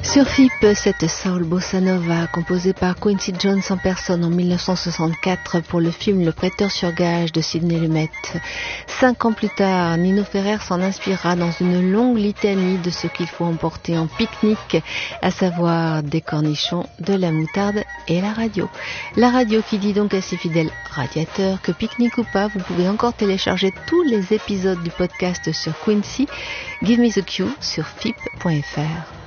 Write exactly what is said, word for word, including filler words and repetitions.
Sur F I P, cette soul bossa nova composée par Quincy Jones en personne en mille neuf cent soixante-quatre pour le film Le Prêteur sur gage de Sidney Lumet. Cinq ans plus tard, Nino Ferrer s'en inspirera dans une longue litanie de ce qu'il faut emporter en pique-nique, à savoir des cornichons, de la moutarde et la radio. La radio qui dit donc à ses fidèles radiateurs que pique-nique ou pas, vous pouvez encore télécharger tous les épisodes du podcast sur Quincy. Give me the cue sur F I P point F R.